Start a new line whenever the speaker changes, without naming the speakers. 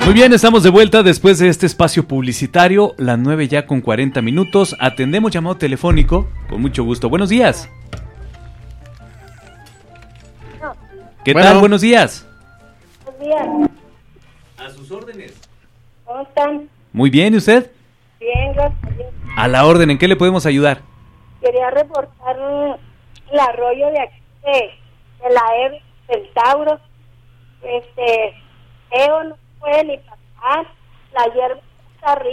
Muy bien, estamos de vuelta después de este espacio publicitario, las 9 ya con 40 minutos. Atendemos llamado telefónico, con mucho gusto. Buenos días. ¿Qué tal? Buenos días.
Buenos días.
A sus órdenes.
¿Cómo están?
Muy bien, ¿y usted?
Bien, gracias.
A la orden, ¿en qué le podemos ayudar?
Quería reportar el arroyo de aquí de la Eve, del Tauro. Feo, no puede ni pasar. La hierba está arriba.